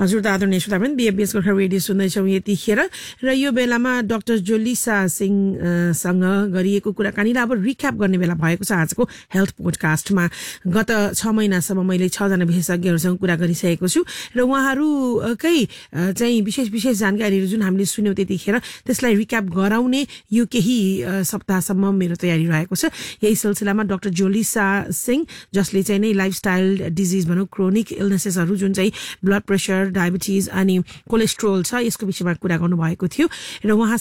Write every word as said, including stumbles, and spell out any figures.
हजुर त आदरणीय श्रोतावृन्द बीएफबीएस गोर्खा रेडियो सुन्दैछौँ यतिखेर र यो बेलामा डाक्टर जोलिसा सिंहसँग गरिएको कुराकानीलाई अब रिक्याप गर्ने बेला भएको छ आजको हेल्थ पोडकास्टमा। गत छ महिनासम्म मैले छजना विशेषज्ञहरूसँग कुरा गरिसकेको छु र उहाँहरूकै चाहिँ विशेष विशेष जानकारीहरू जुन हामीले सुन्यौँ त्यतिखेर त्यसलाई रिक्याप गराउने यो केही सप्ताहसम्म मेरो तयारी रहेको छ। यही सिलसिलामा डाक्टर जोलिसा सिंह जसले चाहिँ नै लाइफस्टाइल डिजिज भनौँ क्रोनिक इलनेसेसहरू जुन चाहिँ ब्लड प्रेसर डायबिटिज अनि कोलेस्ट्रोल छ यसको विषयमा कुरा गर्नुभएको थियो र उहाँ